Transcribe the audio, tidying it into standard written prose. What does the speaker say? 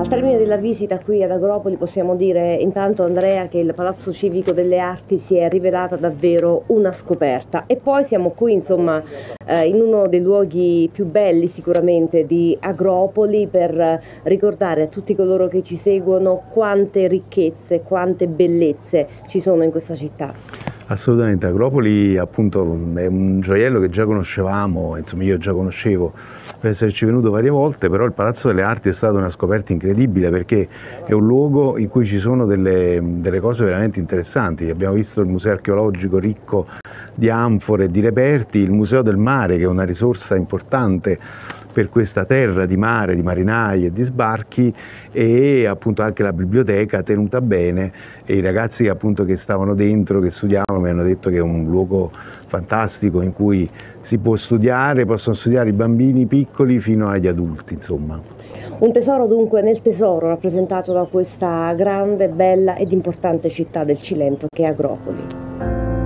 Al termine della visita qui ad Agropoli possiamo dire intanto, Andrea, che il Palazzo Civico delle Arti si è rivelata davvero una scoperta, e poi siamo qui insomma in uno dei luoghi più belli sicuramente di Agropoli, per ricordare a tutti coloro che ci seguono quante ricchezze, quante bellezze ci sono in questa città. Assolutamente, Agropoli appunto è un gioiello che già conoscevamo, insomma io già conoscevo per esserci venuto varie volte, però il Palazzo delle Arti è stata una scoperta incredibile, perché è un luogo in cui ci sono delle cose veramente interessanti. Abbiamo visto il museo archeologico ricco di anfore, di reperti, il Museo del Mare, che è una risorsa importante per questa terra di mare, di marinai e di sbarchi, e appunto anche la biblioteca tenuta bene, e i ragazzi appunto che stavano dentro, che studiavano, mi hanno detto che è un luogo fantastico in cui si può studiare, possono studiare i bambini piccoli fino agli adulti, insomma. Un tesoro dunque nel tesoro rappresentato da questa grande, bella ed importante città del Cilento che è Agropoli.